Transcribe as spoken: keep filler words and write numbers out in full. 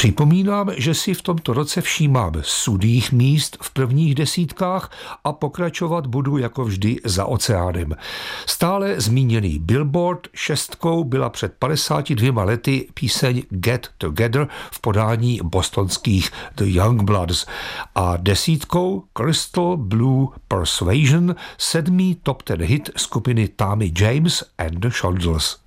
Připomínám, že si v tomto roce všímám sudých míst v prvních desítkách a pokračovat budu jako vždy za oceánem. Stále zmíněný Billboard šestkou byla před padesáti dvěma lety píseň Get Together v podání bostonských The Youngbloods a desítkou Crystal Blue Persuasion, sedmý top ten hit skupiny Tommy James and the Shondells.